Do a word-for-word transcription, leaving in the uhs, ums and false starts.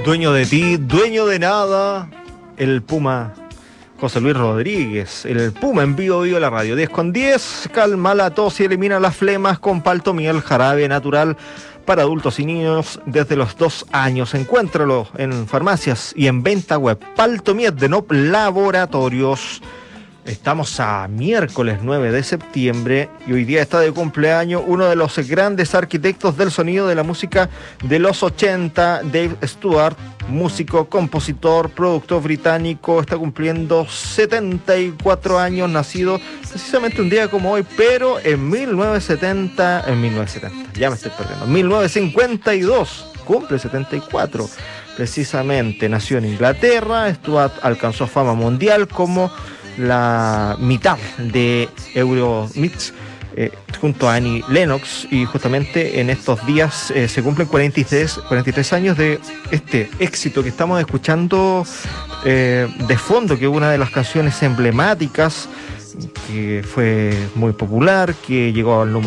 Dueño de ti, dueño de nada, el Puma José Luis Rodríguez, el Puma en vivo, vivo la radio. diez con diez, calma la tos y elimina las flemas con Paltomiel, jarabe natural para adultos y niños desde los dos años. Encuéntralo en farmacias y en venta web. Paltomiel de Nop Laboratorios. Estamos a miércoles nueve de septiembre y hoy día está de cumpleaños uno de los grandes arquitectos del sonido de la música de los ochenta, Dave Stewart, músico, compositor, productor británico. Está cumpliendo setenta y cuatro años, nacido precisamente un día como hoy, pero en mil novecientos setenta, en mil novecientos setenta, ya me estoy perdiendo, en mil novecientos cincuenta y dos, cumple setenta y cuatro. Precisamente nació en Inglaterra. Stewart alcanzó fama mundial como la mitad de Euromix eh, junto a Annie Lennox, y justamente en estos días eh, se cumplen cuarenta y tres años de este éxito que estamos escuchando eh, de fondo, que es una de las canciones emblemáticas, que fue muy popular, que llegó al número